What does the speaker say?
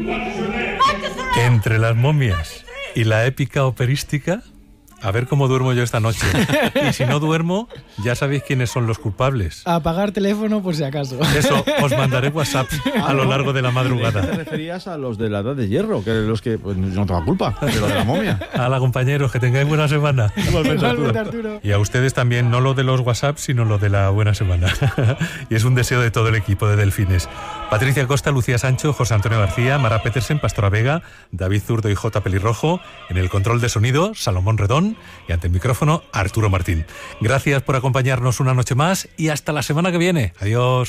Entre las momias y la épica operística, a ver cómo duermo yo esta noche. Y si no duermo, ya sabéis quiénes son los culpables. A apagar teléfono por si acaso. Eso, os mandaré WhatsApp a lo largo de la madrugada. ¿Te referías a los de la edad de hierro? Que los que pues, no tengo culpa de lo de la momia. Hala, compañeros, que tengáis buena semana. Igualmente, Arturo. Y a ustedes también, no lo de los WhatsApp, sino lo de la buena semana. Y es un deseo de todo el equipo de Delfines. Patricia Costa, Lucía Sancho, José Antonio García, Mara Petersen, Pastora Vega, David Zurdo y J. Pelirrojo. En el control de sonido, Salomón Redón. Y ante el micrófono, Arturo Martín. Gracias por acompañarnos una noche más y hasta la semana que viene. Adiós.